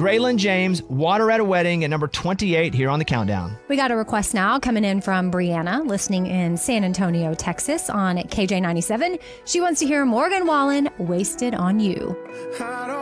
Graylin James, Water at a Wedding at number 28 here on the countdown. We got a request now coming in from Brianna, listening in San Antonio, Texas on KJ97. She wants to hear Morgan Wallen, Wasted on You.